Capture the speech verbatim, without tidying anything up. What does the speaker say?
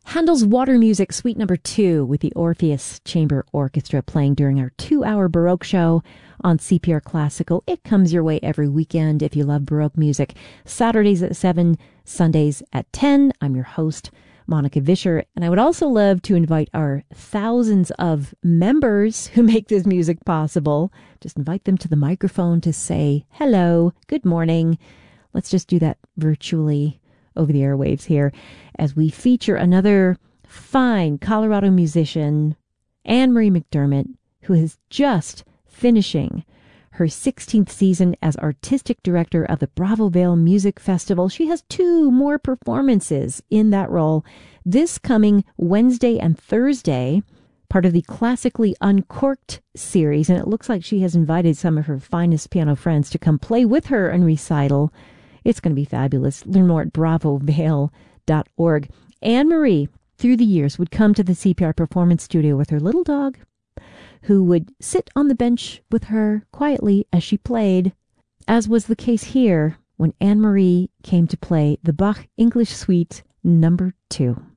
Handel's Water Music Suite Number two with the Orpheus Chamber Orchestra playing during our two-hour Baroque show on C P R Classical. It comes your way every weekend if you love Baroque music. Saturdays at seven, Sundays at ten. I'm your host, Monica Vischer, and I would also love to invite our thousands of members who make this music possible. Just invite them to the microphone to say hello, good morning. Let's just do that virtually over the airwaves here as we feature another fine Colorado musician, Anne Marie McDermott, who is just finishing her sixteenth season as artistic director of the Bravo Vale Music Festival. She has two more performances in that role this coming Wednesday and Thursday, part of the Classically Uncorked series, and it looks like she has invited some of her finest piano friends to come play with her and recital. It's going to be fabulous. Learn more at bravo vale dot org. Anne Marie, through the years, would come to the C P R Performance Studio with her little dog, who would sit on the bench with her quietly as she played, as was the case here when Anne Marie came to play the Bach English Suite Number two.